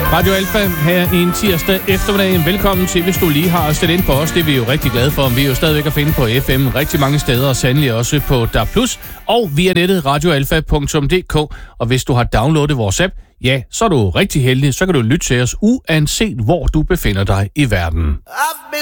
Radio Alfa her en tirsdag eftermiddag. Velkommen til, hvis du lige har stillet ind på os. Det er vi jo rigtig glade for. Vi er jo stadigvæk at finde på FM rigtig mange steder, og sandelig også på DAB+, og via nettet radioalfa.dk. Og hvis du har downloadet vores app, ja, så er du rigtig heldig. Så kan du lytte til os, uanset hvor du befinder dig i verden.